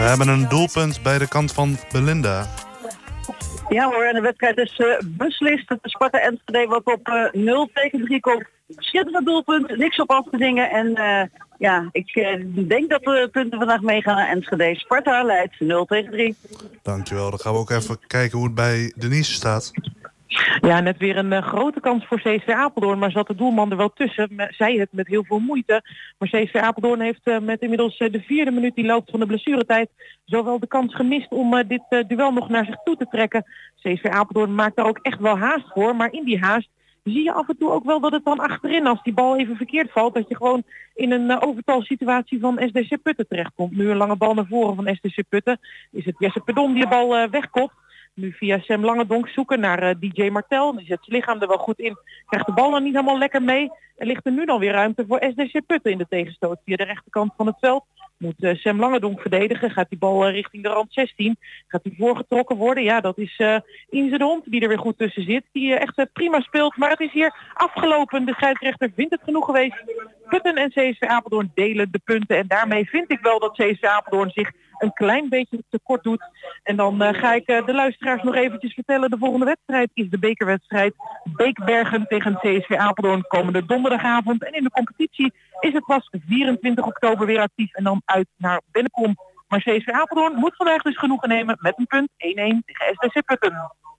We hebben een doelpunt bij de kant van Belinda. Ja hoor, en de wedstrijd is beslist. Het is Sparta Enschede wat op 0-3 komt. Schitterend doelpunt, niks op af te dingen. En ik denk dat de punten vandaag meegaan naar Enschede. Sparta leidt 0-3. Dankjewel, dan gaan we ook even kijken hoe het bij Denise staat. Ja, net weer een grote kans voor CSV Apeldoorn, maar zat de doelman er wel tussen. Zij het met heel veel moeite. Maar CSV Apeldoorn heeft met inmiddels de 4e minuut die loopt van de blessuretijd zowel de kans gemist om dit duel nog naar zich toe te trekken. CSV Apeldoorn maakt daar ook echt wel haast voor, maar in die haast zie je af en toe ook wel dat het dan achterin, als die bal even verkeerd valt, dat je gewoon in een overtalsituatie van SDC Putten terechtkomt. Nu een lange bal naar voren van SDC Putten. Is het Jesse Perdon die de bal wegkopt. Nu via Sam Langendonk zoeken naar DJ Martel. Die zet zijn lichaam er wel goed in. Krijgt de bal dan niet helemaal lekker mee. Er ligt er nu dan weer ruimte voor SDC Putten in de tegenstoot. Via de rechterkant van het veld moet Sam Langendonk verdedigen. Gaat die bal richting de rand 16. Gaat die voorgetrokken worden. Ja, dat is Inze de Hond die er weer goed tussen zit. Die echt prima speelt. Maar het is hier afgelopen. De scheidsrechter vindt het genoeg geweest. Putten en CSV Apeldoorn delen de punten. En daarmee vind ik wel dat CSV Apeldoorn zich een klein beetje tekort doet. En dan ga ik de luisteraars nog eventjes vertellen. De volgende wedstrijd is de bekerwedstrijd Beekbergen tegen CSV Apeldoorn komende donderdagavond. En in de competitie is het pas 24 oktober weer actief en dan uit naar Bennekom. Maar CSV Apeldoorn moet vandaag dus genoegen nemen met een punt 1-1 tegen SDC Putten.